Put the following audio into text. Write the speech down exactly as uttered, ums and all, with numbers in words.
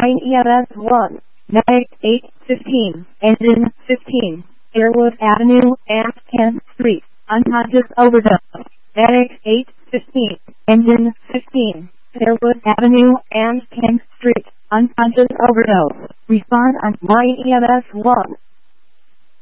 nine E M S one, Medic eight fifteen, Engine fifteen, Fairwood Avenue and Kent Street, unconscious overdose. Medic eight fifteen, Engine fifteen, Fairwood Avenue and Kent Street, unconscious overdose. Respond on nine E M S one.